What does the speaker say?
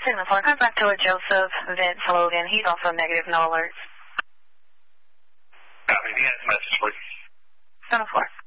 Signal 4, contact to Joseph Vince. Hello again. He's also negative, no alerts. Copy. Yes, message, please. Signal 4.